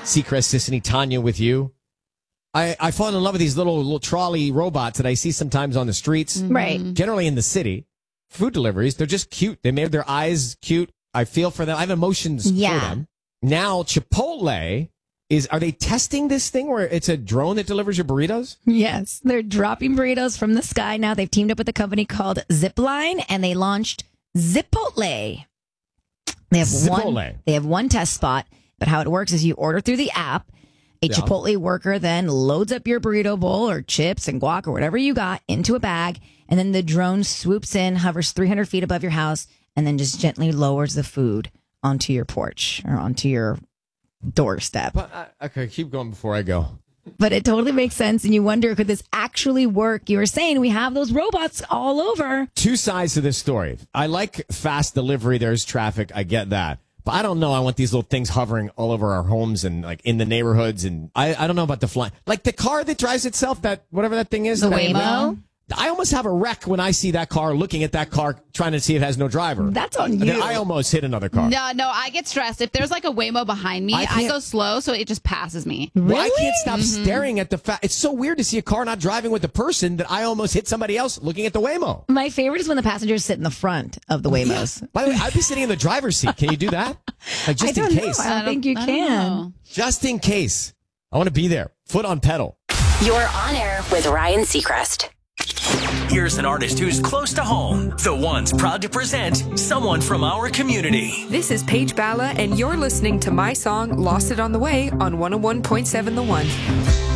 Seacrest, Sissany, Tanya with you. I fall in love with these little trolley robots that I see sometimes on the streets. Right. Generally in the city. Food deliveries, they're just cute. They made their eyes cute. I feel for them. I have emotions for them. Now, Chipotle are they testing this thing where it's a drone that delivers your burritos? Yes. They're dropping burritos from the sky now. They've teamed up with a company called Zipline, and they launched Zipotle. They have one test spot, but how it works is you order through the app. Chipotle worker then loads up your burrito bowl or chips and guac or whatever you got into a bag, and then the drone swoops in, hovers 300 feet above your house, and then just gently lowers the food onto your porch or onto your doorstep. Okay, keep going before I go. But it totally makes sense, and you wonder, could this actually work? You were saying we have those robots all over. Two sides to this story. I like fast delivery. There's traffic. I get that. But I don't know. I want these little things hovering all over our homes and like in the neighborhoods. And I don't know about the flying. Like the car that drives itself, that whatever that thing is. The Waymo? I almost have a wreck when I see that car, looking at that car, trying to see if it has no driver. That's on you. Then I almost hit another car. No, I get stressed. If there's like a Waymo behind me, I go slow, so it just passes me. Really? Well, I can't stop staring at the fact. It's so weird to see a car not driving with the person that I almost hit somebody else looking at the Waymo. My favorite is when the passengers sit in the front of the Waymos. Yeah. By the way, I'd be sitting in the driver's seat. Can you do that? Like just in case. I don't think you can. Just in case. I want to be there. Foot on pedal. You're on air with Ryan Seacrest. Here's an artist who's close to home. The One's proud to present someone from our community. This is Paige Balla, and you're listening to my song, Lost It on the Way, on 101.7 The One.